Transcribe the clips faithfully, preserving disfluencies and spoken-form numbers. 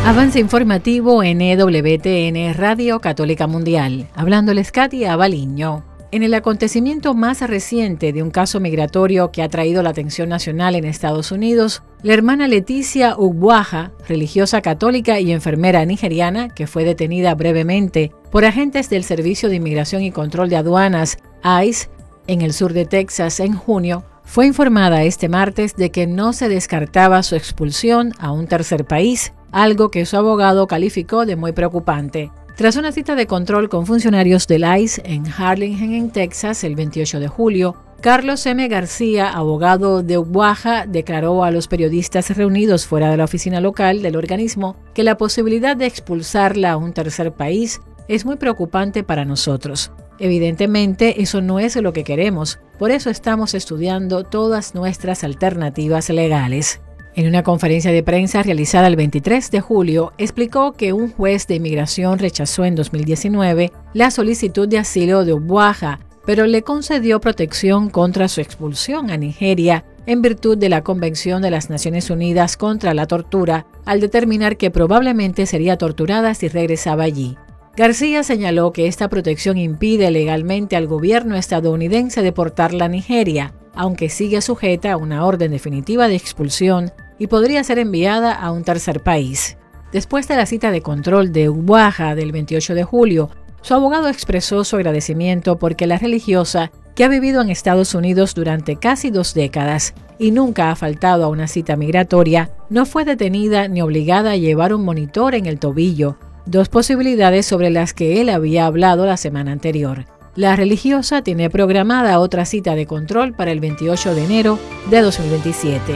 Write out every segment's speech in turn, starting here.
Avance informativo en E W T N Radio Católica Mundial. Hablándoles Katia Abaliño. En el acontecimiento más reciente de un caso migratorio que ha traído la atención nacional en Estados Unidos, la hermana Leticia Ugbuaja, religiosa católica y enfermera nigeriana que fue detenida brevemente por agentes del Servicio de Inmigración y Control de Aduanas, I C E, en el sur de Texas en junio, fue informada este martes de que no se descartaba su expulsión a un tercer país, algo que su abogado calificó de muy preocupante. Tras una cita de control con funcionarios del I C E en Harlingen, en Texas, el veintiocho de julio, Carlos M. García, abogado de Ugbuaja, declaró a los periodistas reunidos fuera de la oficina local del organismo que la posibilidad de expulsarla a un tercer país es muy preocupante para nosotros. Evidentemente, eso no es lo que queremos, por eso estamos estudiando todas nuestras alternativas legales. En una conferencia de prensa realizada el veintitrés de julio, explicó que un juez de inmigración rechazó en dos mil diecinueve la solicitud de asilo de Ugbuaja, pero le concedió protección contra su expulsión a Nigeria en virtud de la Convención de las Naciones Unidas contra la Tortura, al determinar que probablemente sería torturada si regresaba allí. García señaló que esta protección impide legalmente al gobierno estadounidense deportarla a Nigeria, aunque sigue sujeta a una orden definitiva de expulsión y podría ser enviada a un tercer país. Después de la cita de control de Ugbuaja del veintiocho de julio, su abogado expresó su agradecimiento porque la religiosa, que ha vivido en Estados Unidos durante casi dos décadas y nunca ha faltado a una cita migratoria, no fue detenida ni obligada a llevar un monitor en el tobillo, dos posibilidades sobre las que él había hablado la semana anterior. La religiosa tiene programada otra cita de control para el veintiocho de enero de dos mil veintisiete.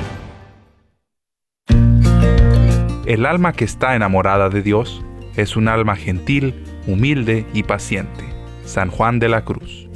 El alma que está enamorada de Dios es un alma gentil, humilde y paciente. San Juan de la Cruz.